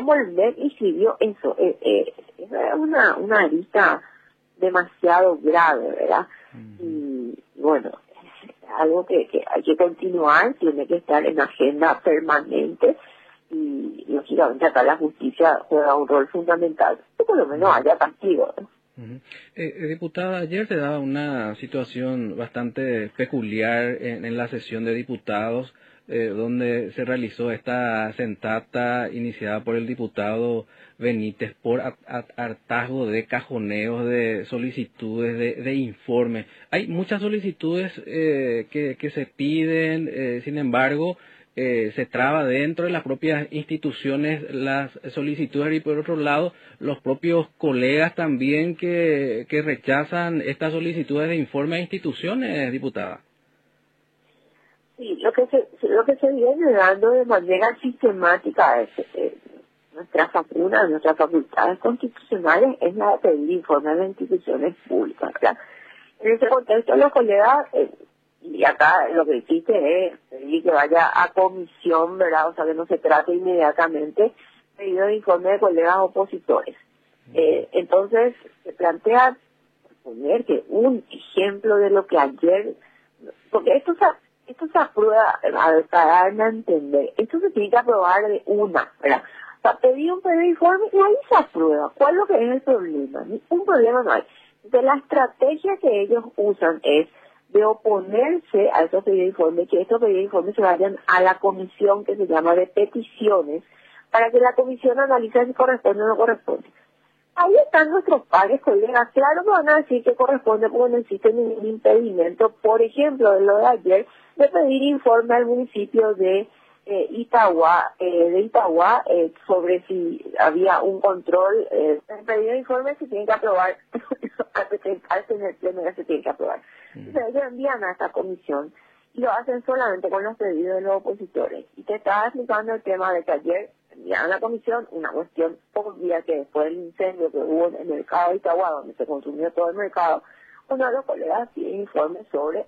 cómo el MEP escribió eso. Eso es una arista demasiado grave, ¿verdad? Y bueno, algo que hay que continuar, tiene que estar en agenda permanente y lógicamente acá la justicia juega un rol fundamental, que por lo menos haya castigo, ¿no? Diputada, ayer se daba una situación bastante peculiar en la sesión de diputados, donde se realizó esta sentata iniciada por el diputado Benítez por hartazgo de cajoneos, de solicitudes, de informes. Hay muchas solicitudes que se piden, sin embargo, se traba dentro de las propias instituciones las solicitudes y por otro lado los propios colegas también que rechazan estas solicitudes de informe a instituciones, diputada. Sí, lo que se viene dando de manera sistemática es una de nuestras facultades constitucionales es la de pedir informes a las instituciones públicas, ¿verdad? En ese contexto los colegas y acá lo que hiciste es pedir que vaya a comisión, ¿verdad? O sea, que no se trate inmediatamente pedido de informe de colegas opositores. Entonces, se plantea poner que un ejemplo de lo que ayer, porque esto se aprueba, a ver, para darme a entender, esto se tiene que aprobar de una, ¿verdad? O sea, pedir un pedido de informe y ahí se aprueba. ¿Cuál es lo que es el problema? Ningún problema no hay. Entonces, la estrategia que ellos usan es de oponerse a esos pedidos de informe, que estos pedidos de informe se vayan a la comisión que se llama de peticiones, para que la comisión analice si corresponde o no corresponde. Ahí están nuestros padres, colegas, claro que van a decir que corresponde porque no existe ningún impedimento, por ejemplo, de lo de ayer, de pedir informe al municipio de Itagua, sobre si había un control. El pedido de informe se tiene que aprobar, al tener pleno ya se tiene que aprobar. Entonces ellos envían a esta comisión y lo hacen solamente con los pedidos de los opositores. Y te estaba explicando el tema de que ayer enviaron a la comisión una cuestión obvia que después del incendio que hubo en el mercado de Itagua, donde se consumió todo el mercado, uno de los colegas pide informes sobre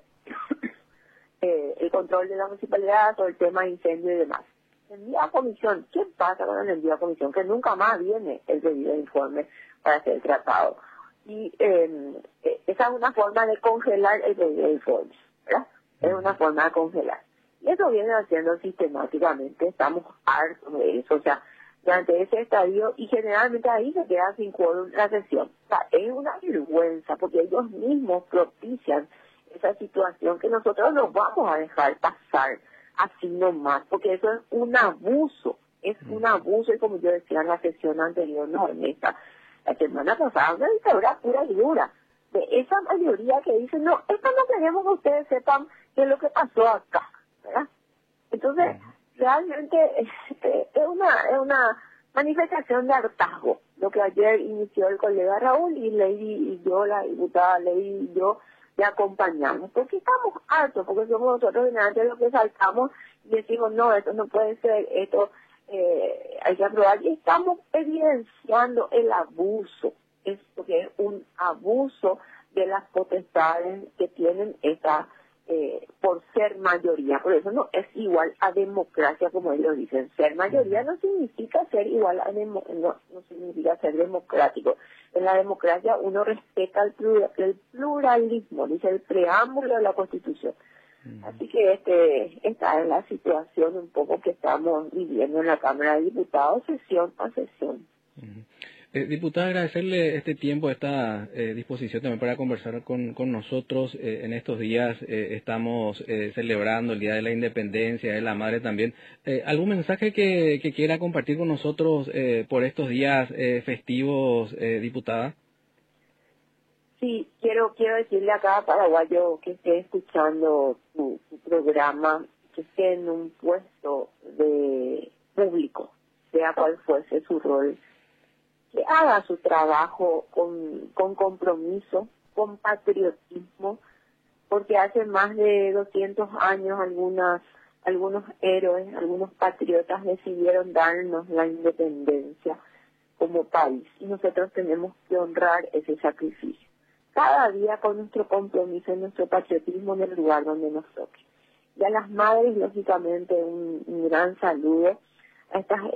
el control de la municipalidad, sobre el tema de incendio y demás. Envía a comisión. ¿Qué pasa con el envío a comisión? Que nunca más viene el pedido de informe para ser tratado. Y esa es una forma de congelar el pedido de informe, ¿verdad? Es una forma de congelar. Y eso viene haciendo sistemáticamente, estamos hartos de eso, o sea, durante ese estadio, y generalmente ahí se queda sin quórum la sesión. O sea, es una vergüenza, porque ellos mismos propician esa situación que nosotros no vamos a dejar pasar así nomás, porque eso es un abuso, y como yo decía en la sesión anterior, no en esta, la semana pasada, una dictadura pura y dura, de esa mayoría que dice, no, esto no queremos que ustedes sepan qué es lo que pasó acá, ¿verdad? Entonces, realmente es una manifestación de hartazgo, lo que ayer inició el colega Raúl y Lady y yo, la diputada Lady y yo, le acompañamos, porque estamos hartos, porque somos nosotros generalmente los que saltamos y decimos, no, esto no puede ser, esto hay que aprobar, y estamos evidenciando el abuso, esto que es un abuso de las potestades que tienen esta por ser mayoría. Por eso no es igual a democracia, como ellos dicen. Ser mayoría no significa ser igual a no significa ser democrático. En la democracia uno respeta el pluralismo, dice el preámbulo de la Constitución. Así que esta es la situación un poco que estamos viviendo en la Cámara de Diputados, sesión a sesión. Diputada, agradecerle este tiempo, esta disposición también para conversar con nosotros. En estos días estamos celebrando el Día de la Independencia, de la Madre también. ¿Algún mensaje que quiera compartir con nosotros por estos días festivos, diputada? Sí, quiero decirle a cada paraguayo que esté escuchando tu programa, que esté en un puesto de público, sea cual fuese su rol, que haga su trabajo con compromiso, con patriotismo, porque hace más de 200 años algunos héroes, algunos patriotas decidieron darnos la independencia como país, y nosotros tenemos que honrar ese sacrificio cada día con nuestro compromiso y nuestro patriotismo en el lugar donde nos toque. Y a las madres, lógicamente, un gran saludo a estas